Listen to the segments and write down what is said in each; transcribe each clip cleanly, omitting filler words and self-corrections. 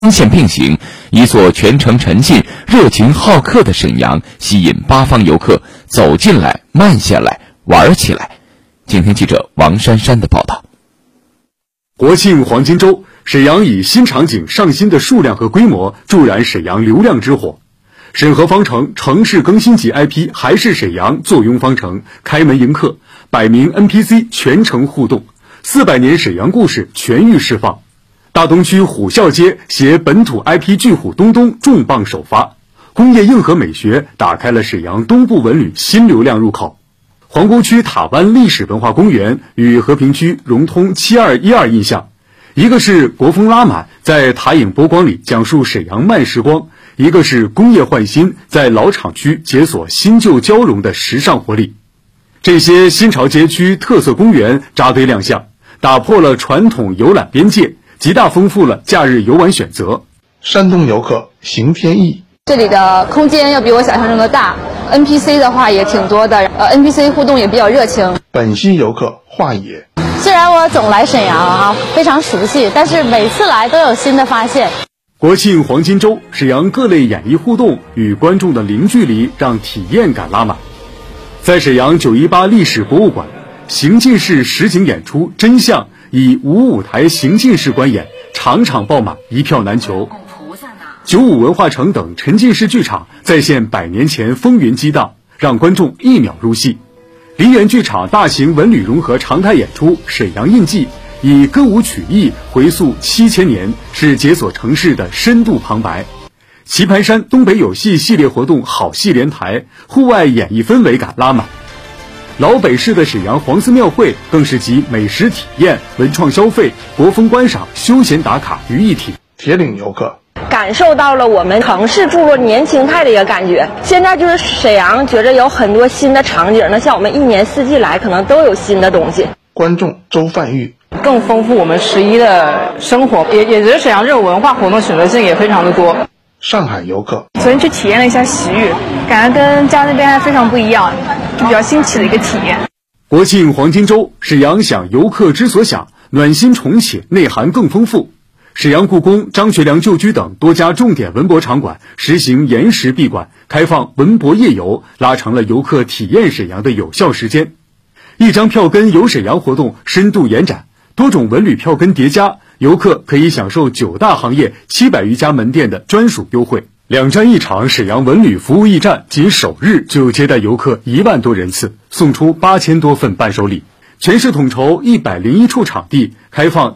线并行，一座全程沉浸、热情好客的沈阳，吸引八方游客走进来、慢下来、玩起来。请听记者王珊珊的报道。 国庆黄金周，沈阳以新场景上新的数量和规模助燃沈阳流量之火。沈河方城城市更新级 IP 还是沈阳坐拥方城开门迎客，100名 NPC 全程互动，400年沈阳故事全域释放。大东区虎啸街携本土 IP 巨虎东东重磅首发，工业硬核美学打开了沈阳东部文旅新流量入口。皇姑区塔湾历史文化公园与和平区融通7212印象，一个是国风拉满，在塔影波光里讲述沈阳慢时光，一个是工业焕新，在老厂区解锁新旧交融的时尚活力。这些新潮街区特色公园扎堆亮相，打破了传统游览边界，极大丰富了假日游玩选择。 山东游客邢天意， 这里的空间要比我想象中的大， NPC 的话也挺多的，NPC 互动也比较热情。 本溪游客华野， 虽然我总来沈阳非常熟悉，但是每次来都有新的发现。 国庆黄金周，沈阳各类演艺互动与观众的零距离，让体验感拉满。在沈阳918历史博物馆，行进式实景演出真相以5舞台行进式观演，场场爆满，一票难求。95文化城等沉浸式剧场再现100年前风云激荡，让观众一秒入戏。梨园剧场大型文旅融合常态演出《沈阳印记》，以歌舞曲艺回溯7000年，是解锁城市的深度旁白。棋盘山东北有戏系列活动好戏连台，户外演艺氛围感拉满。老北市的沈阳黄寺庙会更是集美食体验、文创消费、国风观赏、休闲打卡于一体。 铁岭游客感受到了我们城市注入年轻态的一个感觉。现在就是沈阳觉着有很多新的场景，那像我们一年四季来可能都有新的东西。 观众周范玉， 更丰富我们11的生活，也觉得沈阳这种文化活动选择性也非常的多。 上海游客昨天去体验了一下洗浴，感觉跟家那边还非常不一样，比较新奇的一个体验。 国庆黄金周，沈阳享游客之所想，暖心重启，内涵更丰富。沈阳故宫、张学良旧居等多家重点文博场馆实行延时闭馆，开放文博夜游，拉长了游客体验沈阳的有效时间。一张票根游沈阳活动深度延展，多种文旅票根叠加，游客可以享受9大行业700余家门店的专属优惠。2站1场沈阳文旅服务驿站仅首日就接待游客1万多人次，送出8000多份伴手礼。全市统筹101处场地，开放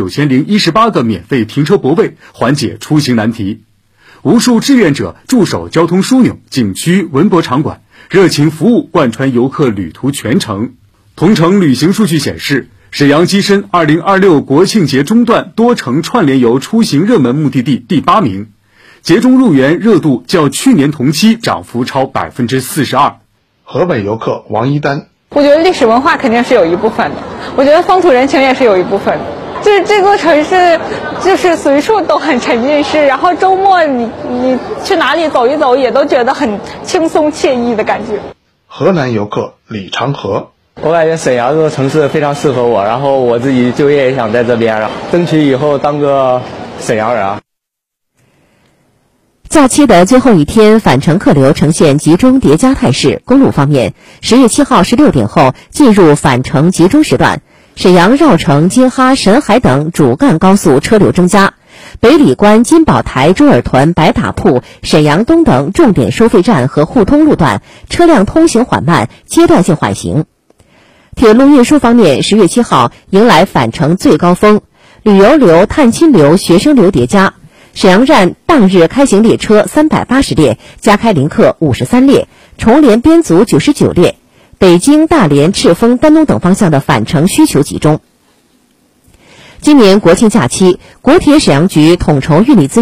19018个免费停车泊位，缓解出行难题。无数志愿者驻守交通枢纽、景区、文博场馆，热情服务贯穿游客旅途全程。同城旅行数据显示，沈阳跻身2026国庆节中段多城串联游出行热门目的地第8名，节中入园热度较去年同期涨幅超42%。 河北游客王一丹， 我觉得历史文化肯定是有一部分的，我觉得风土人情也是有一部分的。就是这座城市，就是随处都很沉浸式，然后周末你去哪里走一走，也都觉得很轻松惬意的感觉。 河南游客李长河， 我感觉沈阳这个城市非常适合我，然后我自己就业也想在这边，争取以后当个沈阳人。 假期的最后一天，返程客流呈现集中叠加态势。公路方面，10月7号16点后进入返程集中时段，沈阳绕城、金哈、沈海等主干高速车流增加，北礼关、金宝台、中耳屯、白塔铺、沈阳东等重点收费站和互通路段车辆通行缓慢，阶段性缓行。铁路运输方面，10月7号迎来返程最高峰，旅游流、探亲流、学生流叠加。沈阳站当日开行列车380列，加开临客53列，重联编组99列。北京、大连、赤峰、丹东等方向的返程需求集中。今年国庆假期，国铁沈阳局统筹运力资源